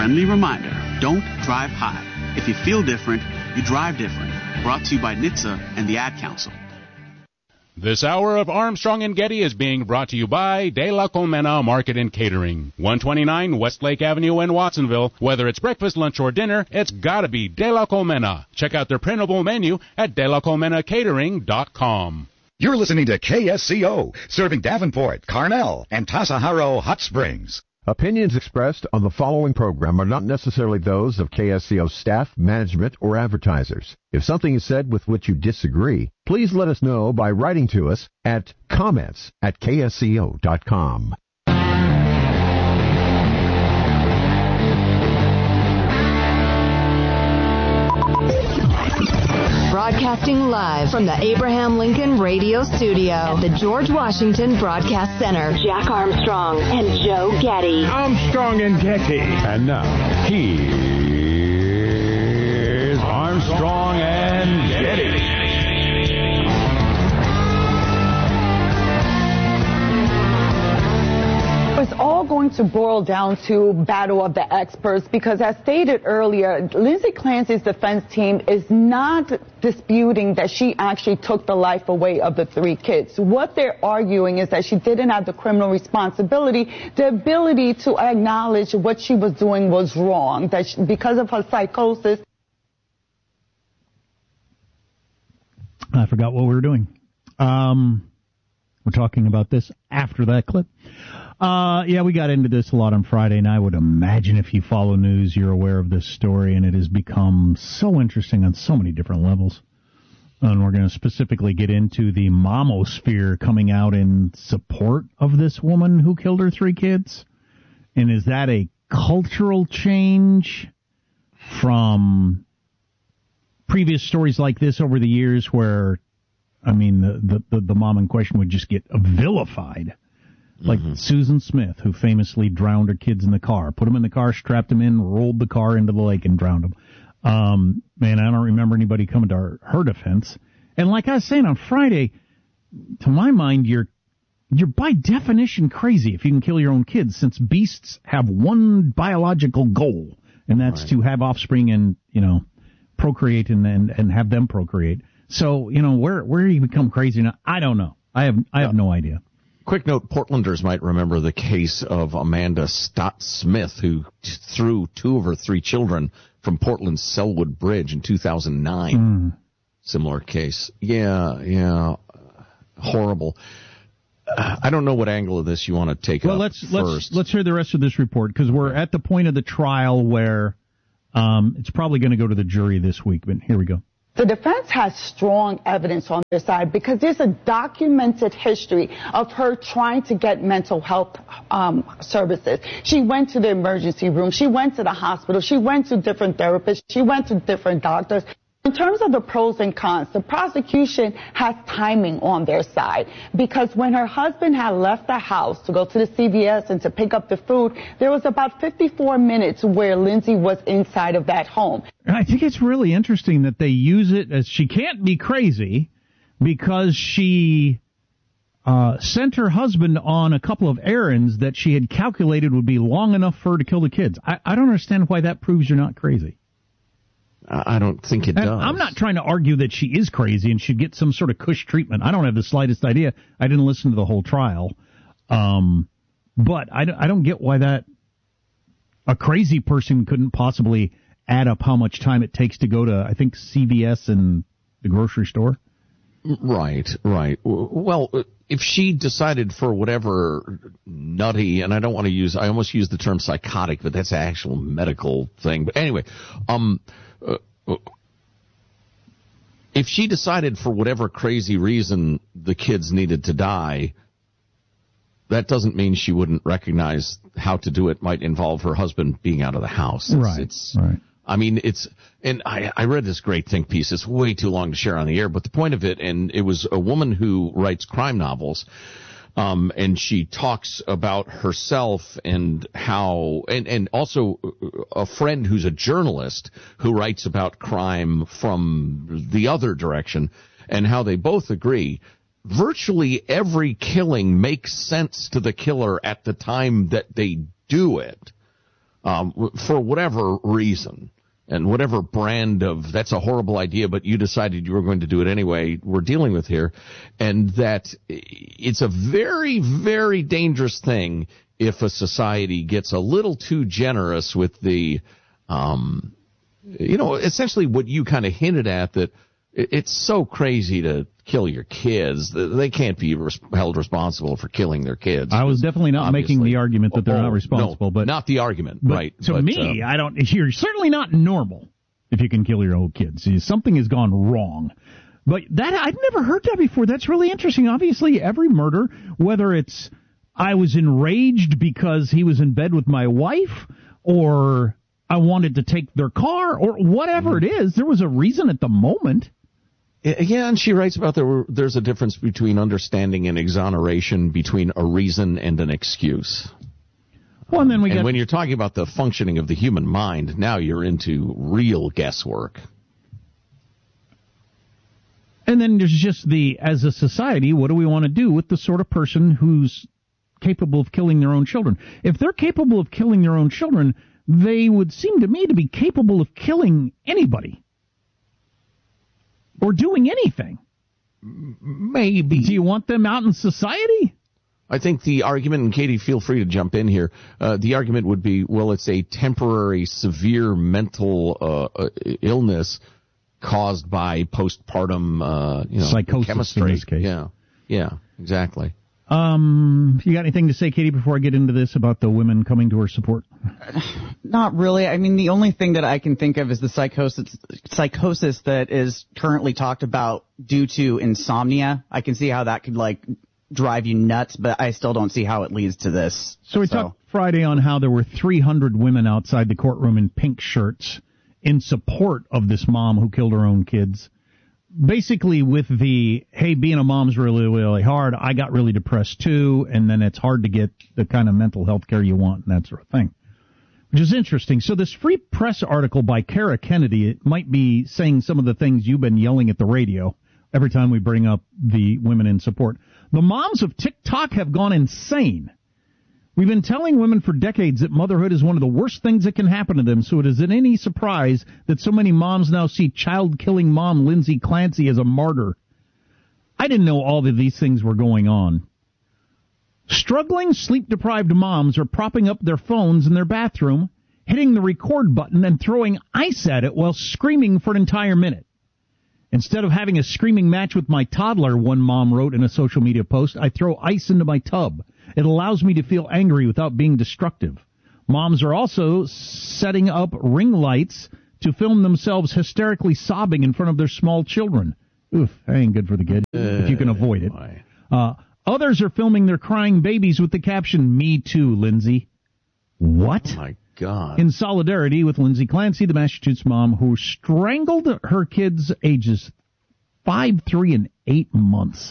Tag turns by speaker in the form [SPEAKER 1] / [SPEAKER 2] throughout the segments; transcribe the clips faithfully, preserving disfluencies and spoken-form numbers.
[SPEAKER 1] friendly reminder, don't drive high. If you feel different, you drive different. Brought to you by N H T S A and the Ad Council.
[SPEAKER 2] This hour of Armstrong and Getty is being brought to you by De La Colmena Market and Catering, one twenty-nine Westlake Avenue in Watsonville. Whether it's breakfast, lunch, or dinner, it's gotta be De La Colmena. Check out their printable menu at de la colmena catering dot com.
[SPEAKER 3] You're listening to K S C O, serving Davenport, Carnell, and Tasajaro Hot Springs.
[SPEAKER 4] Opinions expressed on the following program are not necessarily those of K S C O staff, management, or advertisers. If something is said with which you disagree, please let us know by writing to us at comments at k s c o dot com.
[SPEAKER 5] Broadcasting live from the Abraham Lincoln Radio Studio at the George Washington Broadcast Center. Jack Armstrong and Joe Getty.
[SPEAKER 6] Armstrong and Getty. And now, here's Armstrong and Getty.
[SPEAKER 7] It's all going to boil down to battle of the experts because, as stated earlier, Lindsay Clancy's defense team is not disputing that she actually took the life away of the three kids. What they're arguing is that she didn't have the criminal responsibility, the ability to acknowledge what she was doing was wrong, that she, because of her psychosis.
[SPEAKER 8] I forgot what we were doing. Um, we're talking about this after that clip. Uh, yeah, we got into this a lot on Friday, and I would imagine if you follow news, you're aware of this story, and it has become so interesting on so many different levels. And we're going to specifically get into the momosphere coming out in support of this woman who killed her three kids. And is that a cultural change from previous stories like this over the years where, I mean, the, the, the mom in question would just get vilified? Like mm-hmm. Susan Smith, who famously drowned her kids in the car, put them in the car, strapped them in, rolled the car into the lake and drowned them. Um, man, I don't remember anybody coming to her, her defense. And like I was saying on Friday, to my mind, you're, you're by definition crazy if you can kill your own kids, since beasts have one biological goal, and that's right. to have offspring and, you know, procreate and, and, and have them procreate. So, you know, where, where you become crazy now, I don't know. I have, I have no idea.
[SPEAKER 9] Quick note, Portlanders might remember the case of Amanda Stott Smith, who t- threw two of her three children from Portland's Selwood Bridge in two thousand nine. Mm. Similar case. Yeah, yeah. Horrible. Uh, I don't know what angle of this you want to take
[SPEAKER 8] well,
[SPEAKER 9] up
[SPEAKER 8] let's,
[SPEAKER 9] first.
[SPEAKER 8] Let's, let's hear the rest of this report, because we're at the point of the trial where um, it's probably going to go to the jury this week. But here we go.
[SPEAKER 7] The defense has strong evidence on their side because there's a documented history of her trying to get mental health um, services. She went to the emergency room. She went to the hospital. She went to different therapists. She went to different doctors. In terms of the pros and cons, the prosecution has timing on their side because when her husband had left the house to go to the C V S and to pick up the food, there was about fifty-four minutes where Lindsay was inside of that home.
[SPEAKER 8] I think it's really interesting that they use it as she can't be crazy because she uh, sent her husband on a couple of errands that she had calculated would be long enough for her to kill the kids. I, I don't understand why that proves you're not crazy.
[SPEAKER 9] I don't think it
[SPEAKER 8] and
[SPEAKER 9] does.
[SPEAKER 8] I'm not trying to argue that she is crazy and should get some sort of cush treatment. I don't have the slightest idea. I didn't listen to the whole trial. Um, but I, I don't get why that a crazy person couldn't possibly add up how much time it takes to go to, I think, C V S and the grocery store.
[SPEAKER 9] Right, right. Well, if she decided for whatever nutty, and I don't want to use, I almost use the term psychotic, but that's an actual medical thing. But anyway, um, uh, if she decided for whatever crazy reason the kids needed to die, that doesn't mean she wouldn't recognize how to do it might involve her husband being out of the house. It's,
[SPEAKER 8] right,
[SPEAKER 9] it's,
[SPEAKER 8] right.
[SPEAKER 9] I mean, it's, and I, I read this great think piece. It's way too long to share on the air, but the point of it, and it was a woman who writes crime novels, um, and she talks about herself and how, and, and also a friend who's a journalist who writes about crime from the other direction, and how they both agree virtually every killing makes sense to the killer at the time that they do it. um, for whatever reason. And whatever brand of, that's a horrible idea, but you decided you were going to do it anyway, we're dealing with here. And that it's a very, very dangerous thing if a society gets a little too generous with the, um, you know, essentially what you kind of hinted at, that it's so crazy to kill your kids. They can't be res- held responsible for killing their kids.
[SPEAKER 8] I was definitely not
[SPEAKER 9] Obviously.
[SPEAKER 8] making the argument that they're
[SPEAKER 9] oh,
[SPEAKER 8] not responsible,
[SPEAKER 9] no,
[SPEAKER 8] but
[SPEAKER 9] not the argument,
[SPEAKER 8] but
[SPEAKER 9] right?
[SPEAKER 8] To
[SPEAKER 9] but,
[SPEAKER 8] me,
[SPEAKER 9] uh,
[SPEAKER 8] I don't. You're certainly not normal if you can kill your own kids. See, something has gone wrong. But that I've never heard that before. That's really interesting. Obviously, every murder, whether it's I was enraged because he was in bed with my wife, or I wanted to take their car, or whatever it is, there was a reason at the moment.
[SPEAKER 9] Yeah, and she writes about there were, there's a difference between understanding and exoneration, between a reason and an excuse.
[SPEAKER 8] Well, and then we
[SPEAKER 9] and
[SPEAKER 8] get,
[SPEAKER 9] when you're talking about the functioning of the human mind, now you're into real guesswork.
[SPEAKER 8] And then there's just the, as a society, what do we want to do with the sort of person who's capable of killing their own children? If they're capable of killing their own children, they would seem to me to be capable of killing anybody. Or doing anything.
[SPEAKER 9] Maybe.
[SPEAKER 8] Do you want them out in society?
[SPEAKER 9] I think the argument, and Katie, feel free to jump in here, uh, the argument would be, well, it's a temporary, severe mental uh, uh, illness caused by postpartum uh, you know,
[SPEAKER 8] psychosis
[SPEAKER 9] chemistry.
[SPEAKER 8] In this case.
[SPEAKER 9] Yeah, yeah, exactly.
[SPEAKER 8] Um, you got anything to say, Katie, before I get into this about the women coming to her support?
[SPEAKER 10] Not really. I mean, the only thing that I can think of is the psychosis, psychosis that is currently talked about due to insomnia. I can see how that could, like, drive you nuts, but I still don't see how it leads to this.
[SPEAKER 8] So we so. talked Friday on how there were three hundred women outside the courtroom in pink shirts in support of this mom who killed her own kids. Basically with the, hey, being a mom's really, really hard. I got really depressed too, and then it's hard to get the kind of mental health care you want and that sort of thing. Which is interesting. So this Free Press article by Kara Kennedy, it might be saying some of the things you've been yelling at the radio every time we bring up the women in support. The moms of TikTok have gone insane. We've been telling women for decades that motherhood is one of the worst things that can happen to them, so it isn't any surprise that so many moms now see child-killing mom Lindsay Clancy as a martyr. I didn't know all of these things were going on. Struggling, sleep-deprived moms are propping up their phones in their bathroom, hitting the record button, and throwing ice at it while screaming for an entire minute. Instead of having a screaming match with my toddler, one mom wrote in a social media post, I throw ice into my tub. It allows me to feel angry without being destructive. Moms are also setting up ring lights to film themselves hysterically sobbing in front of their small children. Oof, that ain't good for the kid, uh, if you can avoid it. Uh, others are filming their crying babies with the caption, Me Too, Lindsay. What?
[SPEAKER 9] Oh, my God.
[SPEAKER 8] In solidarity with Lindsay Clancy, the Massachusetts mom who strangled her kids ages five, three, and eight months.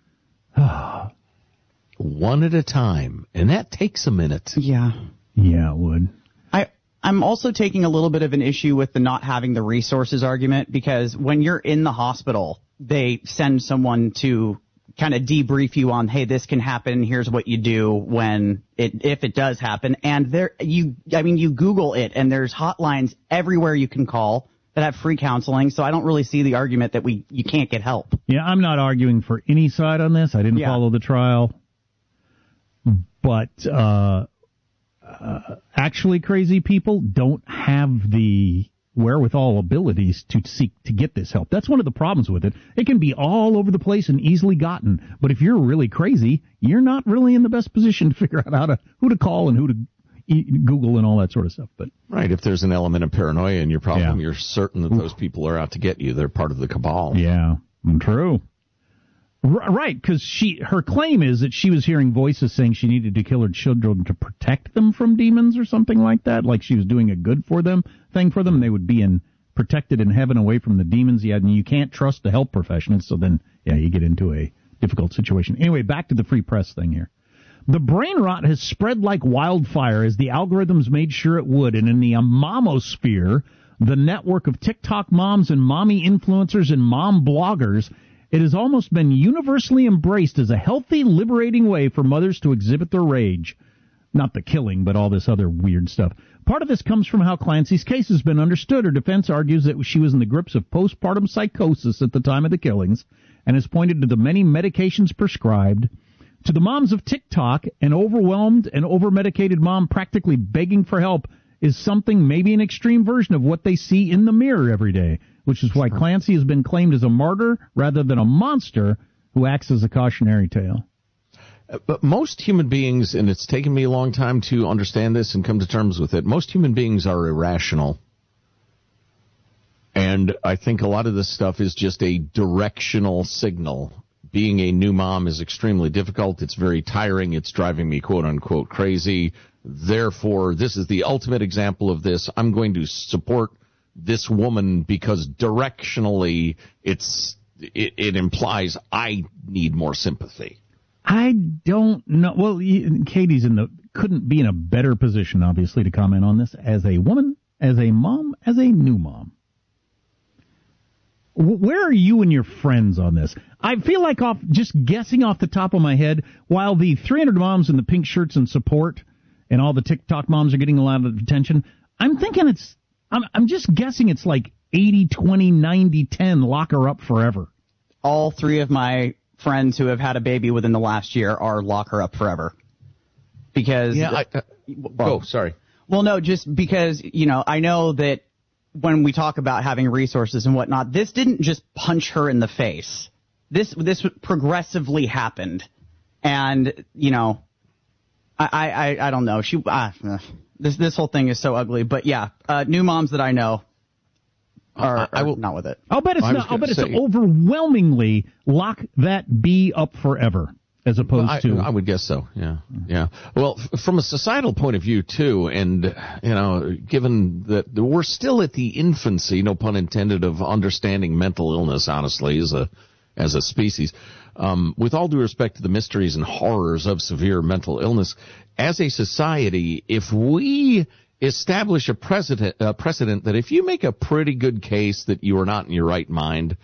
[SPEAKER 9] One at a time, and that takes a minute.
[SPEAKER 10] Yeah.
[SPEAKER 8] Yeah, it would.
[SPEAKER 10] I, I'm also taking a little bit of an issue with the not having the resources argument, because when you're in the hospital, they send someone to kind of debrief you on, hey, this can happen, here's what you do when it, if it does happen. And there, you, I mean, you Google it, and there's hotlines everywhere you can call that have free counseling, so I don't really see the argument that we, you can't get help.
[SPEAKER 8] Yeah, I'm not arguing for any side on this. I didn't yeah. follow the trial. But uh, uh, actually crazy people don't have the wherewithal abilities to seek to get this help. That's one of the problems with it. It can be all over the place and easily gotten. But if you're really crazy, you're not really in the best position to figure out how to who to call and who to eat, Google and all that sort of stuff. But
[SPEAKER 9] right, if there's an element of paranoia in your problem,
[SPEAKER 8] yeah.
[SPEAKER 9] you're certain that those people are out to get you. They're part of the cabal.
[SPEAKER 8] Yeah, true. Right, because she her claim is that she was hearing voices saying she needed to kill her children to protect them from demons or something like that, like she was doing a good for them thing for them. They would be in protected in heaven away from the demons. Yeah, and you can't trust the health professionals, so then, yeah, you get into a difficult situation. Anyway, back to the Free Press thing here. The brain rot has spread like wildfire as the algorithms made sure it would, and in the momosphere, the network of TikTok moms and mommy influencers and mom bloggers, it has almost been universally embraced as a healthy, liberating way for mothers to exhibit their rage. Not the killing, but all this other weird stuff. Part of this comes from how Clancy's case has been understood. Her defense argues that she was in the grips of postpartum psychosis at the time of the killings and has pointed to the many medications prescribed. To the moms of TikTok, an overwhelmed and over-medicated mom practically begging for help is something, maybe an extreme version of what they see in the mirror every day, which is why Clancy has been claimed as a martyr rather than a monster who acts as a cautionary tale.
[SPEAKER 9] But most human beings, and it's taken me a long time to understand this and come to terms with it, most human beings are irrational. And I think a lot of this stuff is just a directional signal. Being a new mom is extremely difficult. It's very tiring. It's driving me, quote unquote, crazy. Therefore, this is the ultimate example of this. I'm going to support this woman because directionally it's it, it implies I need more sympathy.
[SPEAKER 8] I don't know. Well, Katie's in the couldn't be in a better position, obviously, to comment on this as a woman, as a mom, as a new mom. Where are you and your friends on this? I feel like off just guessing off the top of my head, while the three hundred moms in the pink shirts and support and all the TikTok moms are getting a lot of attention, I'm thinking it's, I'm, I'm just guessing it's like eighty twenty, ninety ten, lock her up forever.
[SPEAKER 10] All three of my friends who have had a baby within the last year are lock her up forever. Because...
[SPEAKER 9] Yeah, I, uh, well, oh, sorry.
[SPEAKER 10] Well, no, just because, you know, I know that when we talk about having resources and whatnot, this didn't just punch her in the face. This this progressively happened. And, you know, I, I, I don't know. She uh, this this whole thing is so ugly. But, yeah, uh, new moms that I know are, are I will, not with it.
[SPEAKER 8] I'll bet it's not. I'll bet say, it's overwhelmingly lock that bee up forever. As opposed
[SPEAKER 9] I,
[SPEAKER 8] to...
[SPEAKER 9] I would guess so, yeah. yeah. Well, f- from a societal point of view, too, and, you know, given that we're still at the infancy, no pun intended, of understanding mental illness, honestly, as a as a species, um, with all due respect to the mysteries and horrors of severe mental illness, as a society, if we establish a precedent, a precedent that if you make a pretty good case that you are not in your right mind,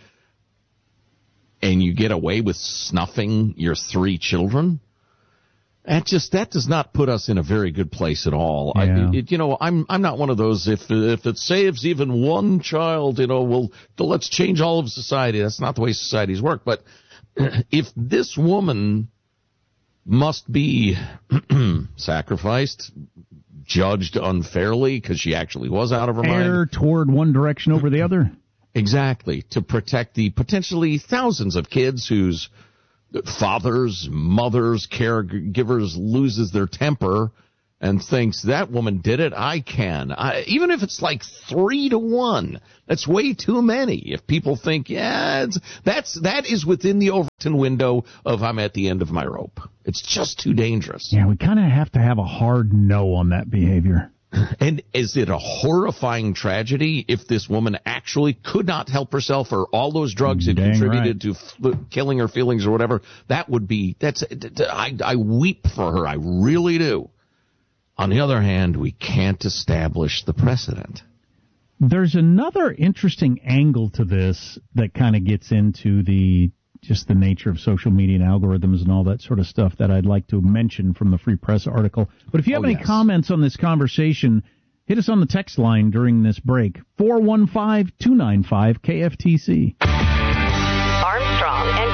[SPEAKER 9] and you get away with snuffing your three children, that just that does not put us in a very good place at all.
[SPEAKER 8] Yeah.
[SPEAKER 9] I, it, you know, I'm I'm not one of those. If if it saves even one child, you know, well, let's change all of society. That's not the way societies work. But if this woman must be sacrificed, judged unfairly because she actually was out of her mind,
[SPEAKER 8] err toward one direction over the other.
[SPEAKER 9] Exactly, to protect the potentially thousands of kids whose fathers, mothers, caregivers loses their temper and thinks, that woman did it, I can. I, even if it's like three to one, that's way too many. If people think, yeah, it's, that's that is within the Overton window of I'm at the end of my rope. It's just too dangerous.
[SPEAKER 8] Yeah, we kind of have to have a hard no on that behavior.
[SPEAKER 9] And is it a horrifying tragedy if this woman actually could not help herself or all those drugs had
[SPEAKER 8] Dang
[SPEAKER 9] contributed
[SPEAKER 8] right.
[SPEAKER 9] to f- killing her feelings or whatever? That would be, that's, I, I weep for her. I really do. On the other hand, we can't establish the precedent.
[SPEAKER 8] There's another interesting angle to this that kind of gets into the just the nature of social media and algorithms and all that sort of stuff that I'd like to mention from the Free Press article. But if you have oh, any yes. comments on this conversation, hit us on the text line during this break. four one five, two nine five, K F T C.
[SPEAKER 5] Armstrong and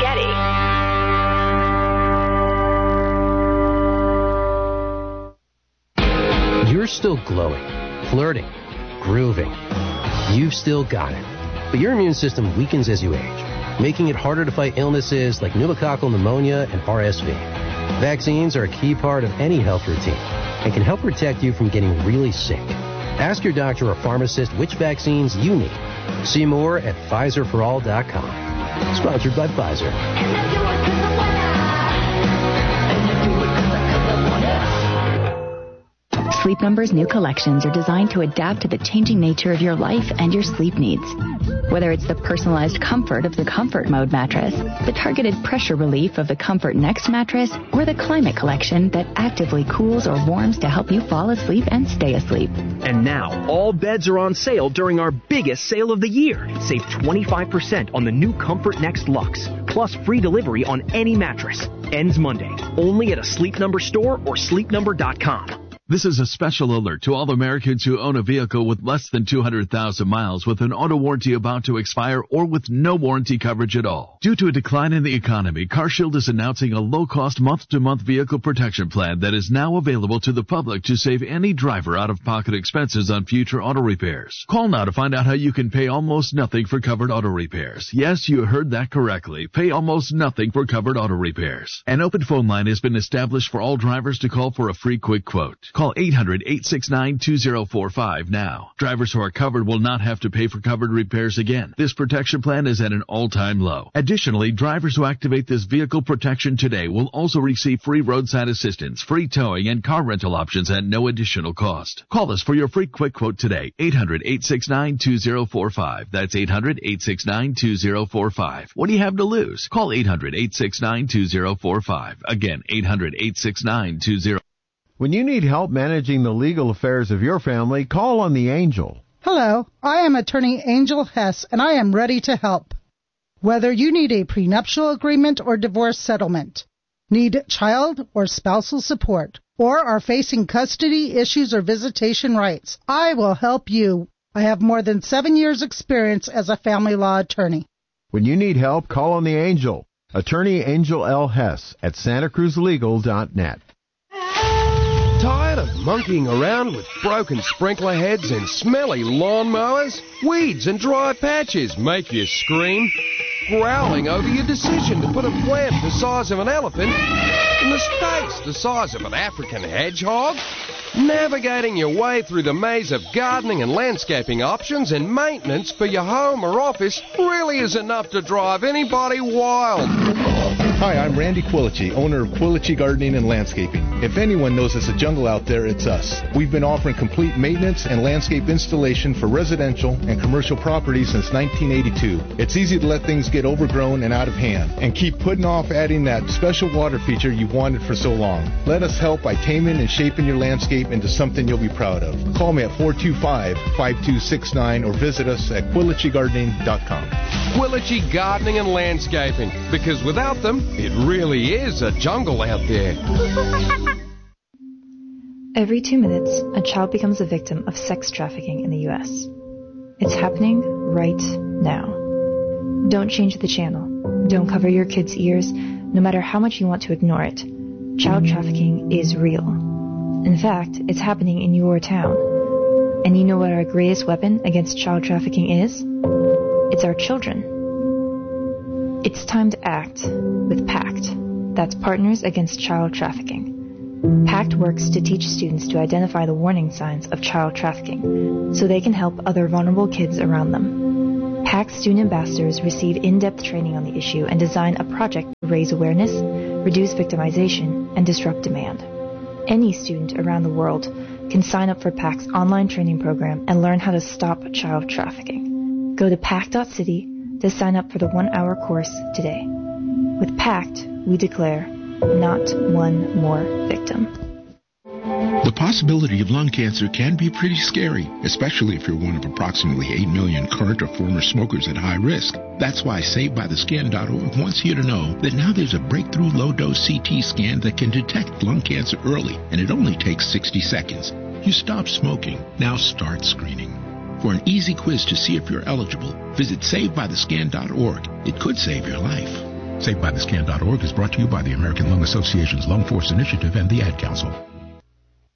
[SPEAKER 11] Getty. You're still glowing, flirting, grooving. You've still got it. But your immune system weakens as you age, making it harder to fight illnesses like pneumococcal pneumonia and R S V. Vaccines are a key part of any health routine and can help protect you from getting really sick. Ask your doctor or pharmacist which vaccines you need. See more at Pfizer for all dot com. Sponsored by Pfizer.
[SPEAKER 12] Sleep Number's new collections are designed to adapt to the changing nature of your life and your sleep needs. Whether it's the personalized comfort of the Comfort Mode mattress, the targeted pressure relief of the Comfort Next mattress, or the Climate Collection that actively cools or warms to help you fall asleep and stay asleep.
[SPEAKER 13] And now, all beds are on sale during our biggest sale of the year. Save twenty-five percent on the new Comfort Next Luxe, plus free delivery on any mattress. Ends Monday, only at a Sleep Number store or sleep number dot com.
[SPEAKER 14] This is a special alert to all Americans who own a vehicle with less than two hundred thousand miles with an auto warranty about to expire or with no warranty coverage at all. Due to a decline in the economy, CarShield is announcing a low-cost month-to-month vehicle protection plan that is now available to the public to save any driver out-of-pocket expenses on future auto repairs. Call now to find out how you can pay almost nothing for covered auto repairs. Yes, you heard that correctly. Pay almost nothing for covered auto repairs. An open phone line has been established for all drivers to call for a free quick quote. Call eight hundred, eight six nine, two zero four five now. Drivers who are covered will not have to pay for covered repairs again. This protection plan is at an all-time low. Additionally, drivers who activate this vehicle protection today will also receive free roadside assistance, free towing, and car rental options at no additional cost. Call us for your free quick quote today. eight hundred, eight six nine, two zero four five. That's eight hundred, eight six nine, two zero four five. What do you have to lose? Call eight hundred, eight six nine, two zero four five. Again, eight hundred, eight six nine, two zero four five.
[SPEAKER 4] When you need help managing the legal affairs of your family, call on the Angel.
[SPEAKER 15] Hello, I am attorney Angel Hess, and I am ready to help. Whether you need a prenuptial agreement or divorce settlement, need child or spousal support, or are facing custody issues or visitation rights, I will help you. I have more than seven years' experience as a family law attorney.
[SPEAKER 4] When you need help, call on the Angel. Attorney Angel L. Hess at santa cruz legal dot net.
[SPEAKER 16] Tired of monkeying around with broken sprinkler heads and smelly lawnmowers? Weeds and dry patches make you scream. Growling over your decision to put a plant the size of an elephant in the space the size of an African hedgehog? Navigating your way through the maze of gardening and landscaping options and maintenance for your home or office really is enough to drive anybody wild.
[SPEAKER 17] Hi, I'm Randy Quilici, owner of Quilici Gardening and Landscaping. If anyone knows it's a jungle out there, it's us. We've been offering complete maintenance and landscape installation for residential and commercial properties since nineteen eighty-two. It's easy to let things get overgrown and out of hand, and keep putting off adding that special water feature you've wanted for so long. Let us help by taming and shaping your landscape into something you'll be proud of. Call me at four two five, five two six nine or visit us at quilici gardening dot com.
[SPEAKER 16] Quilici Gardening and Landscaping, because without them, it really is a jungle out there.
[SPEAKER 18] Every two minutes, a child becomes a victim of sex trafficking in the U S. It's happening right now. Don't change the channel. Don't cover your kids' ears, no matter how much you want to ignore it. Child trafficking is real. In fact, it's happening in your town. And you know what our greatest weapon against child trafficking is? It's our children. It's time to act with PACT. That's Partners Against Child Trafficking. PACT works to teach students to identify the warning signs of child trafficking so they can help other vulnerable kids around them. PACT student ambassadors receive in-depth training on the issue and design a project to raise awareness, reduce victimization, and disrupt demand. Any student around the world can sign up for PACT's online training program and learn how to stop child trafficking. Go to pact dot city to sign up for the one-hour course today. With PACT, we declare not one more victim.
[SPEAKER 19] The possibility of lung cancer can be pretty scary, especially if you're one of approximately eight million current or former smokers at high risk. That's why saved by the skin dot org wants you to know that now there's a breakthrough low-dose C T scan that can detect lung cancer early, and it only takes sixty seconds. You stop smoking, now start screening. For an easy quiz to see if you're eligible, visit saved by the scan dot org. It could save your life. saved by the scan dot org is brought to you by the American Lung Association's Lung Force Initiative and the Ad Council.